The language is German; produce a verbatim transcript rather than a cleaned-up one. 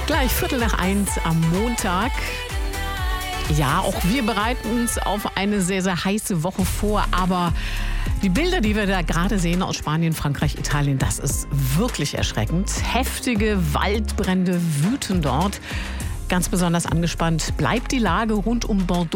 Gleich Viertel nach eins am Montag. Ja, auch wir bereiten uns auf eine sehr, sehr heiße Woche vor. Aber die Bilder, die wir da gerade sehen aus Spanien, Frankreich, Italien, das ist wirklich erschreckend. Heftige Waldbrände wüten dort. Ganz besonders angespannt bleibt die Lage rund um Bordeaux.